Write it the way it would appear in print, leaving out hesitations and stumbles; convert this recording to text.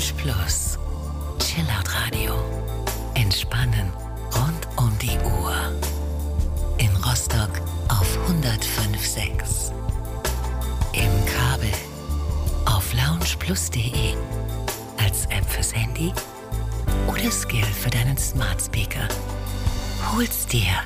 Lounge Plus. Chillout Radio. Entspannen rund um die Uhr. In Rostock auf 105.6. Im Kabel auf loungeplus.de. Als App fürs Handy oder Skill für deinen Smart Speaker. Hol's dir